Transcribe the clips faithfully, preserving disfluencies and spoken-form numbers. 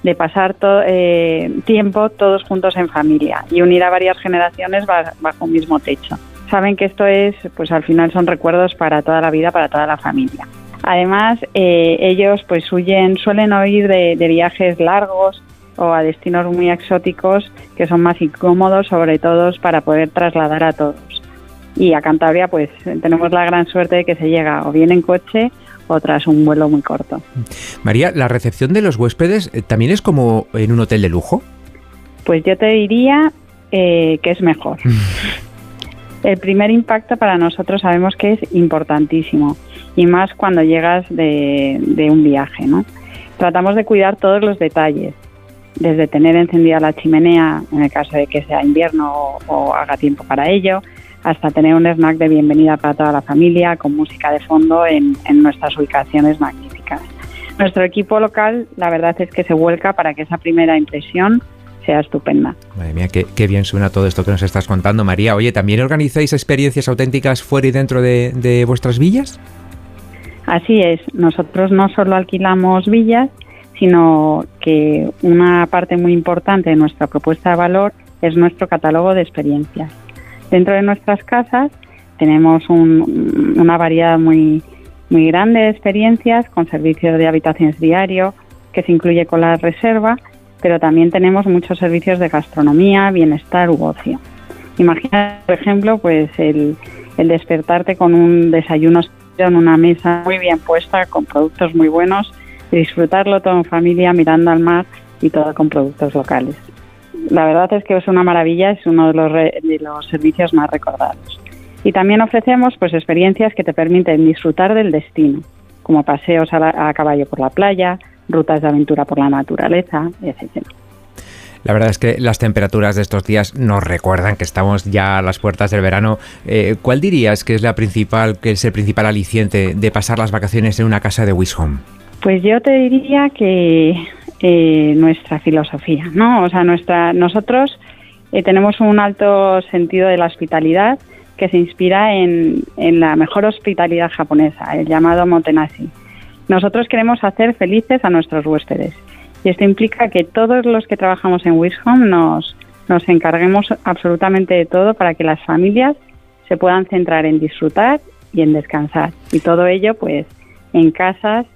de pasar to- eh, tiempo todos juntos en familia y unir a varias generaciones ba- bajo un mismo techo. Saben que esto es, pues al final son recuerdos para toda la vida, para toda la familia. Además, eh, ellos pues huyen, suelen huir de, de viajes largos o a destinos muy exóticos que son más incómodos, sobre todo para poder trasladar a todos. Y a Cantabria pues tenemos la gran suerte de que se llega o bien en coche o tras un vuelo muy corto. María, ¿la recepción de los huéspedes eh, también es como en un hotel de lujo? Pues yo te diría eh, que es mejor. El primer impacto para nosotros sabemos que es importantísimo, y más cuando llegas de, de un viaje, ¿no? Tratamos de cuidar todos los detalles, desde tener encendida la chimenea en el caso de que sea invierno o, o haga tiempo para ello, hasta tener un snack de bienvenida para toda la familia con música de fondo en, en nuestras ubicaciones magníficas. Nuestro equipo local, la verdad es que se vuelca para que esa primera impresión sea estupenda. Madre mía, qué, qué bien suena todo esto que nos estás contando, María. Oye, ¿también organizáis experiencias auténticas fuera y dentro de, de vuestras villas? Así es, nosotros no solo alquilamos villas, sino que una parte muy importante de nuestra propuesta de valor es nuestro catálogo de experiencias. Dentro de nuestras casas tenemos un, una variedad muy, muy grande de experiencias con servicios de habitaciones diario, que se incluye con la reserva, pero también tenemos muchos servicios de gastronomía, bienestar u ocio. Imagina, por ejemplo, pues el, el despertarte con un desayuno en una mesa muy bien puesta, con productos muy buenos, y disfrutarlo todo en familia mirando al mar y todo con productos locales. La verdad es que es una maravilla, es uno de los, re, de los servicios más recordados. Y también ofrecemos pues experiencias que te permiten disfrutar del destino, como paseos a, la, a caballo por la playa, rutas de aventura por la naturaleza, etcétera. La verdad es que las temperaturas de estos días nos recuerdan que estamos ya a las puertas del verano. Eh, ¿Cuál dirías que es la principal, que es el principal aliciente de pasar las vacaciones en una casa de Wishhome? Pues yo te diría que eh, nuestra filosofía, ¿no? O sea, nuestra, nosotros eh, tenemos un alto sentido de la hospitalidad que se inspira en, en la mejor hospitalidad japonesa, el llamado Motenashi. Nosotros queremos hacer felices a nuestros huéspedes. Y esto implica que todos los que trabajamos en Wishhome nos, nos encarguemos absolutamente de todo para que las familias se puedan centrar en disfrutar y en descansar. Y todo ello, pues, en casas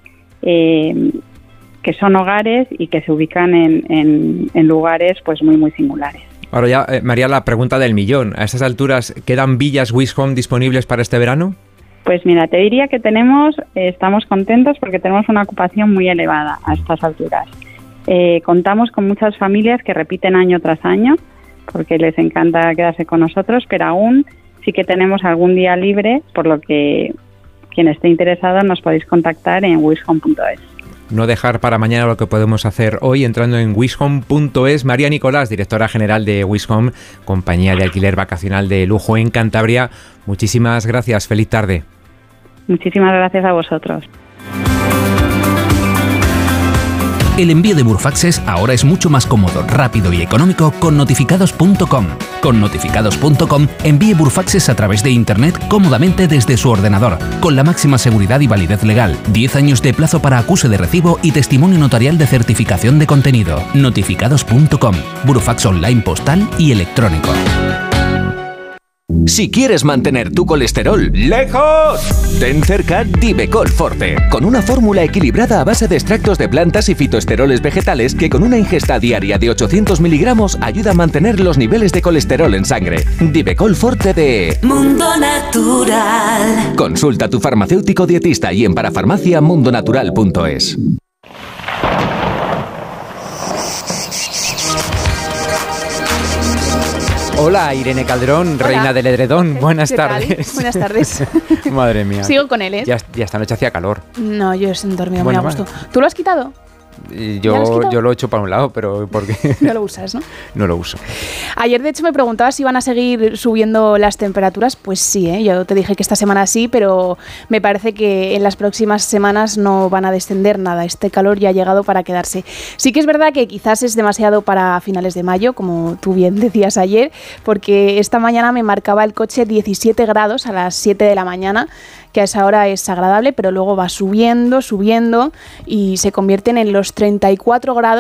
eh, que son hogares y que se ubican en, en, en lugares, pues, muy, muy singulares. Ahora ya, eh, María, la pregunta del millón. ¿A estas alturas quedan villas Wishhome disponibles para este verano? Pues mira, te diría que tenemos, eh, estamos contentos porque tenemos una ocupación muy elevada a estas alturas. Eh, contamos con muchas familias que repiten año tras año porque les encanta quedarse con nosotros, pero aún sí que tenemos algún día libre, por lo que quien esté interesado nos podéis contactar en wishhome punto es. No dejar para mañana lo que podemos hacer hoy entrando en wishhome punto es. María Nicolás, directora general de Wishhome, compañía de alquiler vacacional de lujo en Cantabria. Muchísimas gracias. Feliz tarde. Muchísimas gracias a vosotros. El envío de Burfaxes ahora es mucho más cómodo, rápido y económico con notificados punto com. Con notificados punto com envíe Burfaxes a través de Internet cómodamente desde su ordenador, con la máxima seguridad y validez legal, diez años de plazo para acuse de recibo y testimonio notarial de certificación de contenido. notificados punto com, Burfax online postal y electrónico. Si quieres mantener tu colesterol lejos, ten cerca Divecol Forte, con una fórmula equilibrada a base de extractos de plantas y fitoesteroles vegetales que con una ingesta diaria de ochocientos miligramos ayuda a mantener los niveles de colesterol en sangre. Divecol Forte de Mundo Natural. Consulta a tu farmacéutico dietista y en parafarmacia mundo natural punto es. Hola, Irene Calderón, Hola. Reina del Edredón. Buenas ¿Qué tal? tardes. Buenas tardes. Madre mía. Sigo con él, ¿eh? Ya, ya esta noche hacía calor. No, yo he dormido Bueno, muy a gusto. vale. ¿Tú lo has quitado? Y ¿Ya lo has yo, quitado? yo lo he hecho para un lado, pero ¿por qué? No lo usas, ¿no? No lo uso. Ayer, de hecho, me preguntaba si iban a seguir subiendo las temperaturas. Pues sí, ¿eh? Yo te dije que esta semana sí, pero me parece que en las próximas semanas no van a descender nada. Este calor ya ha llegado para quedarse. Sí que es verdad que quizás es demasiado para finales de mayo, como tú bien decías ayer, porque esta mañana me marcaba el coche diecisiete grados a las siete de la mañana, que a esa hora es agradable, pero luego va subiendo, subiendo y se convierten en los treinta y cuatro grados